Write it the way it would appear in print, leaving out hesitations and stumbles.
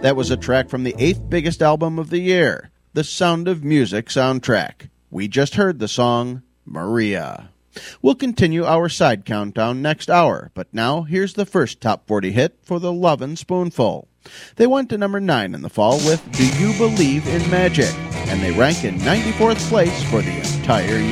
That was a track from the 8th biggest album of the year, the Sound of Music soundtrack. We just heard the song, Maria. We'll continue our side countdown next hour, but now here's the first top 40 hit for the Lovin' Spoonful. They went to number 9 in the fall with Do You Believe in Magic, and they rank in 94th place for the entire year.